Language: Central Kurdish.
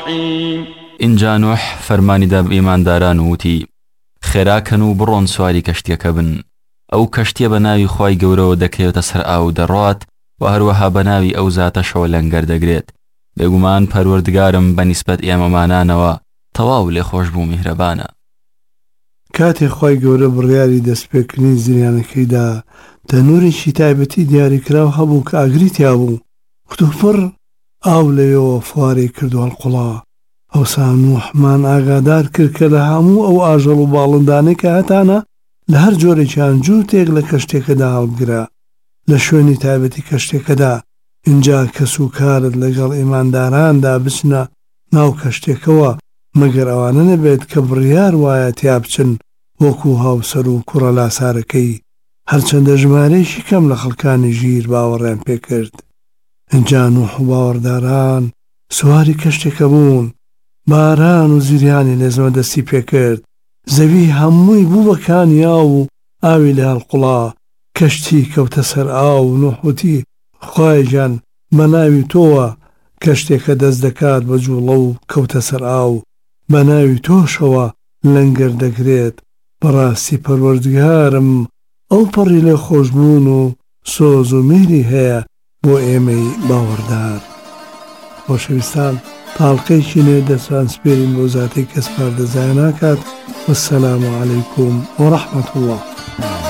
اینجا نوح فەرمانی دا بە ئیمانداران وتی خێراکەن و بڕۆن سواری کەشتیەکە بن. ئەو کەشتیە بە ناوی خوای گەورەوە دەکەوێتە سەر ئاو دەڕات و هەروەها بە ناوی ئەو زاتەشەوە لەنگەر دەگرێت. بێگومان پەروەردگارم بە نیسبەت ئێمەمانانەوە تەواو لێخۆش بوو میهرەبانە. کاتێک خوای گەورە بڕیاری دەستپێکردنی زریانەکەیدا تەنوورێکی تایبەتی دیاریکراو هەبوو کە ئاگریتیا بوو وتوپڕ ئاو لەوێەوە فوارێ کرد و هەڵقوڵا. ئەوسا نوحمان ئاگادار کرد کە لە هەموو ئەو ئاژەڵ و باڵندانەی کە هەتانە لە هەر جۆرێکیان جووتێک لە کەشتێکەدا هەڵگرا لە شوێنی تایبەتی کەشتێکەدا. اینجا کەس و کارت لەگەڵ ئیمانداراندا بچنە ناو کەشتێکەوە مەگەر ئەوانە نەبێت کە بڕیار وایە تیا بچن وەکو هاوسەر و کوڕە لاسارەکەی هەرچەندە ژمارەیەکی کەم لە خەڵکانی ژیر باوەڕیان پێکرد. اینجا نوح و باوەڕداران سواری کەشتێکە بوون. باران و زریانی لە زەوە دەستی پێکرد. زەوی هەمووی بوو بە کانیا و ئاوی لە هەڵقوڵا. کەشتی کەوتە سەر ئاو و نوح وتی خوای گیان بە ناوی تۆوە کەشتێکە دەست دەکات بە جوڵە و کەوتە سەر ئاو بە ناوی تۆشەوە لەنگەر دەگرێت. بەڕاستی پەروەردگارم ئەو پەڕی لێ خۆشبوون و سۆز و میری هەیە بۆ ئێمەی باوەڕدار. خۆشەویستان تاڵقەیەکی نوێ دەستوان سپێرین بۆ زاتەی کەس پاردەزای ناکات. وەسەلام عەلەیکوم وەڕەحمەتوڵڵاه.